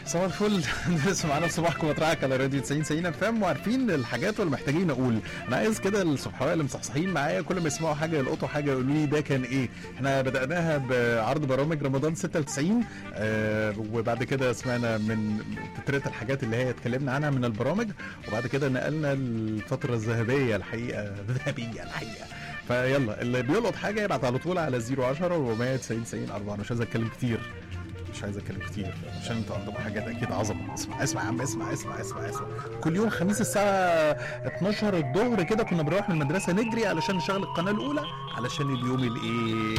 صباح الفل. لسه معانا في صباحكم مطرحك على راديو 90 FM وعارفين الحاجات ولا محتاجين اقول. انا عايز كده الصبحويه اللي مصحصحين معايا كل ما يسمعوا حاجه يلقطوا حاجه يقولوا لي ده كان ايه. احنا بدأناها بعرض برامج رمضان 96 وبعد كده سمعنا من تترات الحاجات اللي هي اتكلمنا عنها من البرامج، وبعد كده نقلنا الفتره الذهبيه الحقيقه فيلا اللي بيلقط حاجه يبعت على طول على 010 490 90 4. انا مش عايز اتكلم كتير عشان انتوا عندكم حاجات اكيد عظمه. اسمع يا عم، اسمع. كل يوم خميس الساعه 12 الظهر كده كنا بنروح من المدرسه نجري علشان نشغل القناه الاولى علشان اليوم الايه